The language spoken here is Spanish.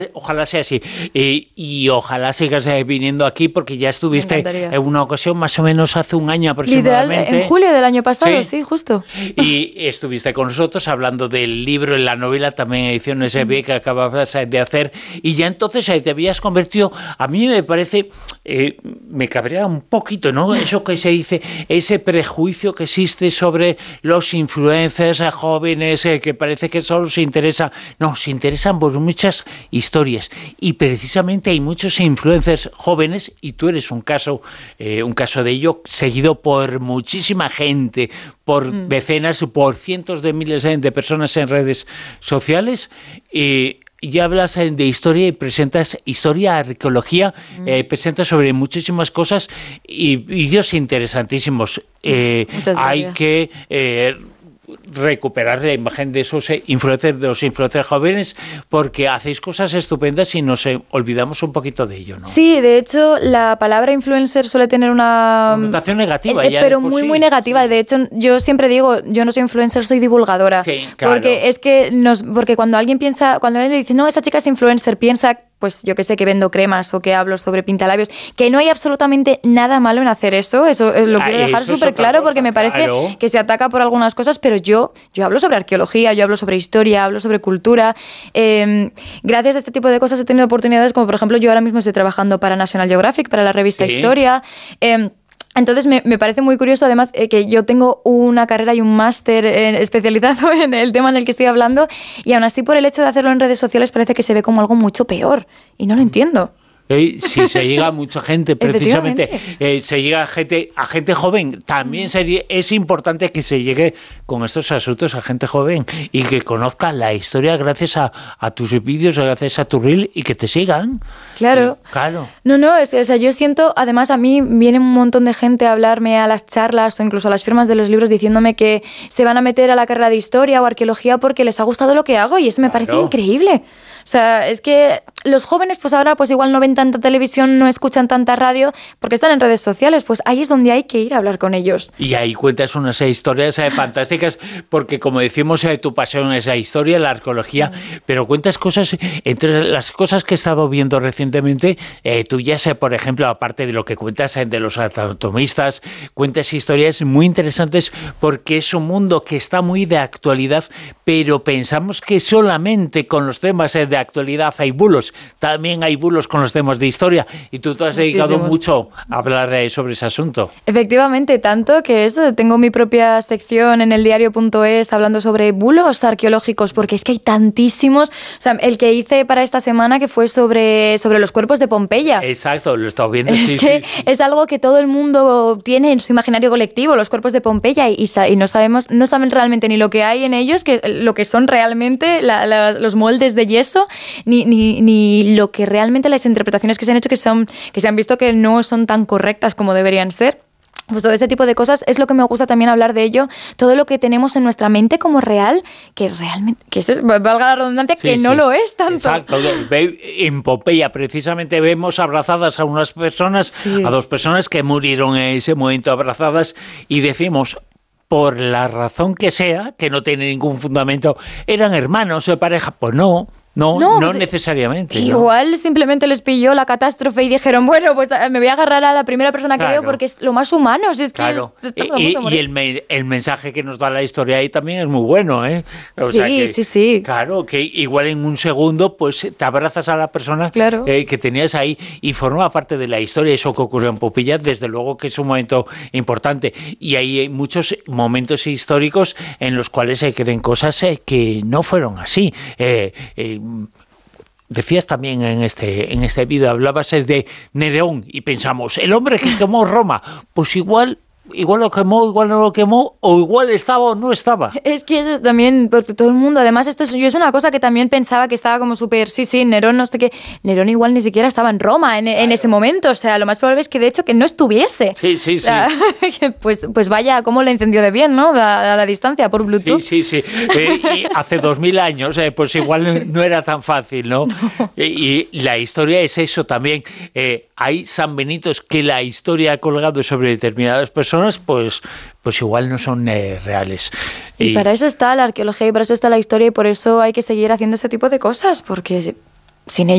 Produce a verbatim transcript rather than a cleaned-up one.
Ojalá sea así. Eh, y ojalá sigas eh, viniendo aquí porque ya estuviste en una ocasión más o menos hace un año aproximadamente. Literal, en julio del año pasado, sí, sí justo. Y estuviste con nosotros hablando del libro, en la novela, también ediciones S B que acababas de hacer. Y ya entonces eh, te habías convertido, a mí me parece, eh, me cabrea un poquito, ¿no? Eso que se dice, ese prejuicio que existe sobre los influencers eh, jóvenes, eh, que parece que solo se interesa. No, se interesan por muchas historias. historias y precisamente hay muchos influencers jóvenes y tú eres un caso eh, un caso de ello, seguido por muchísima gente, por mm. decenas, por cientos de miles de personas en redes sociales. eh, Y hablas de historia y presentas historia, arqueología, mm. eh, presentas sobre muchísimas cosas y vídeos interesantísimos. Eh, hay que eh, recuperar la imagen de esos influencers, de los influencers jóvenes, porque hacéis cosas estupendas y nos olvidamos un poquito de ello, ¿no? Sí, de hecho, la palabra influencer suele tener una connotación negativa, eh, ya pero muy, sí. muy negativa. De hecho, yo siempre digo, yo no soy influencer, soy divulgadora. Sí, claro. Porque es que nos, porque cuando alguien piensa, cuando alguien le dice, no, esa chica es influencer, piensa, pues yo que sé, que vendo cremas o que hablo sobre pintalabios, que no hay absolutamente nada malo en hacer eso, eso lo quiero ah, dejar súper claro cosa, porque me parece claro. que se ataca por algunas cosas, pero yo, yo hablo sobre arqueología, yo hablo sobre historia, hablo sobre cultura. Eh, gracias a este tipo de cosas he tenido oportunidades, como por ejemplo yo ahora mismo estoy trabajando para National Geographic, para la revista ¿Sí? Historia. Eh, Entonces me, me parece muy curioso además eh, que yo tengo una carrera y un máster eh, especializado en el tema en el que estoy hablando y aún así por el hecho de hacerlo en redes sociales parece que se ve como algo mucho peor y no lo entiendo. Eh, si se llega a mucha gente, precisamente, eh, se llega a gente, a gente joven, también sería, es importante que se llegue con estos asuntos a gente joven y que conozca la historia gracias a, a tus vídeos, gracias a tu reel y que te sigan. Claro. Eh, claro. No, no, es, o sea, yo siento, además a mí viene un montón de gente a hablarme a las charlas o incluso a las firmas de los libros diciéndome que se van a meter a la carrera de historia o arqueología porque les ha gustado lo que hago y eso me claro. parece increíble. O sea, es que los jóvenes pues ahora pues igual no ven tanta televisión, no escuchan tanta radio porque están en redes sociales, pues ahí es donde hay que ir a hablar con ellos. Y ahí cuentas unas historias eh, fantásticas porque como decimos, eh, tu pasión es la historia, la arqueología, mm. pero cuentas cosas, entre las cosas que he estado viendo recientemente, eh, tú ya sé, por ejemplo, aparte de lo que cuentas eh, de los anatomistas, cuentas historias muy interesantes porque es un mundo que está muy de actualidad, pero pensamos que solamente con los temas eh, de actualidad hay bulos, también hay bulos con los temas de historia y tú te has dedicado mucho a hablar eh, sobre ese asunto. Efectivamente, tanto que eso, tengo mi propia sección en el diario punto es hablando sobre bulos arqueológicos porque es que hay tantísimos, o sea, el que hice para esta semana que fue sobre, sobre los cuerpos de Pompeya. Exacto, lo he estado viendo. Es sí, que sí, sí. es algo que todo el mundo tiene en su imaginario colectivo, los cuerpos de Pompeya y, y no sabemos, no saben realmente ni lo que hay en ellos, que lo que son realmente la, la, los moldes de yeso, ni, ni, ni lo que realmente las interpretaciones que se han hecho que, son, que se han visto que no son tan correctas como deberían ser. Pues todo ese tipo de cosas es lo que me gusta también hablar de ello, todo lo que tenemos en nuestra mente como real, que realmente, que eso es, valga la redundancia, sí, que sí. no lo es tanto. Exacto, en Pompeya precisamente vemos abrazadas a unas personas, sí. a dos personas que murieron en ese momento abrazadas y decimos, por la razón que sea, que no tiene ningún fundamento, eran hermanos de pareja, pues no. No, no, no pues, necesariamente. Igual ¿no? simplemente les pilló la catástrofe y dijeron, bueno, pues me voy a agarrar a la primera persona que claro. veo porque es lo más humano. Si es que claro. Y, y el, me, el mensaje que nos da la historia ahí también es muy bueno, ¿eh? O sí, sea que, sí, sí. Claro, que igual en un segundo pues te abrazas a la persona claro. eh, que tenías ahí y forma parte de la historia. Eso que ocurrió en Pompeya, desde luego que es un momento importante. Y ahí hay muchos momentos históricos en los cuales se creen cosas eh, que no fueron así. Eh, eh, Decías también en este, en este vídeo, hablabas de Nerón y pensamos, el hombre que quemó Roma, pues igual... Igual lo quemó, igual no lo quemó, o igual estaba o no estaba. Es que eso también, porque todo el mundo, además, esto es, yo es una cosa que también pensaba que estaba como súper, sí, sí, Nerón, no sé qué. Nerón igual ni siquiera estaba en Roma en, claro. en ese momento, o sea, lo más probable es que de hecho que no estuviese. Sí, sí, sí. O sea, pues, pues vaya, cómo le encendió de bien, ¿no? A, a la distancia, por Bluetooth. Sí, sí, sí. Eh, y hace dos mil años, eh, pues igual no era tan fácil, ¿no? no. Y, y la historia es eso también. Eh, hay sanbenitos que la historia ha colgado sobre determinadas personas, pues, pues igual no son eh, reales. Y, y para eso está la arqueología y para eso está la historia y por eso hay que seguir haciendo ese tipo de cosas, porque sin ello